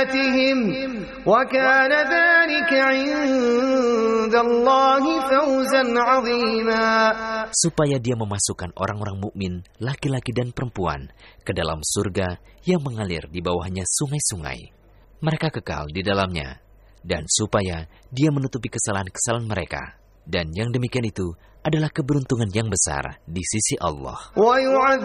سيئاتهم وكان ذلك عند الله فوزا عظيما. Supaya dia memasukkan orang-orang mukmin, laki-laki dan perempuan, ke dalam surga yang mengalir di bawahnya sungai-sungai. Mereka kekal di dalamnya, dan supaya dia menutupi kesalahan-kesalahan mereka. Dan yang demikian itu adalah keberuntungan yang besar di sisi Allah.